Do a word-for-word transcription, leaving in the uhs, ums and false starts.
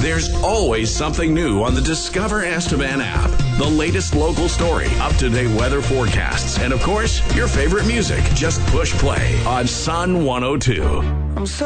There's always something new on the Discover Estevan app. The latest local story, up-to-date weather forecasts, and of course, your favorite music. Just push play on Sun one oh two. I'm so